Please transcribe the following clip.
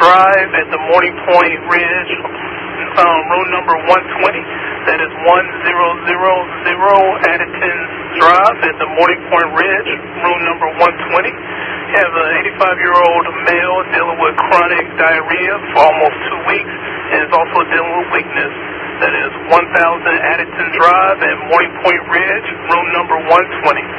Drive at the Morning Point Ridge, room number 120. That is 1000 Addington Drive at the Morning Point Ridge, room number 120. Have an 85-year-old male dealing with chronic diarrhea for almost 2 weeks and is also dealing with weakness. That is 1000 Addington Drive at Morning Point Ridge, room number 120.